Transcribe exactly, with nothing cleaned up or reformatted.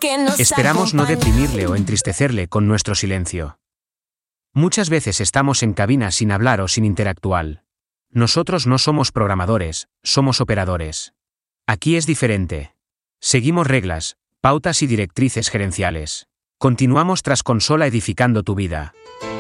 que nos Esperamos no acompaña. deprimirle o entristecerle con nuestro silencio. Muchas veces estamos en cabina sin hablar o sin interactuar. Nosotros no somos programadores, somos operadores. Aquí es diferente. Seguimos reglas, pautas y directrices gerenciales. Continuamos tras consola edificando tu vida.